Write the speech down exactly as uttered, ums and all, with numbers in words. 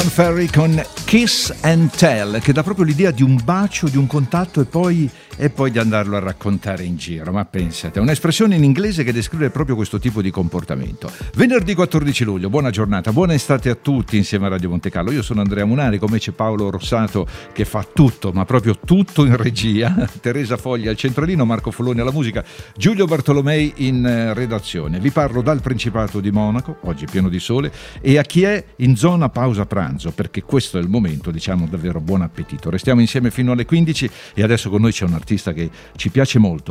Ferry con Kiss and Tell, che dà proprio l'idea di un bacio, di un contatto e poi, e poi di andarlo a raccontare in giro. Ma pensate, è un'espressione in inglese che descrive proprio questo tipo di comportamento. Venerdì quattordici luglio, buona giornata, buona estate a tutti insieme a Radio Montecarlo. Io sono Andrea Munari, come c'è Paolo Rossato che fa tutto, ma proprio tutto in regia, Teresa Foglia al centralino, Marco Folloni alla musica, Giulio Bartolomei in redazione. Vi parlo dal Principato di Monaco, oggi pieno di sole, e a chi è in zona pausa pranzo, perché questo è il momento, diciamo davvero buon appetito. Restiamo insieme fino alle quindici e adesso con noi c'è un artista che ci piace molto.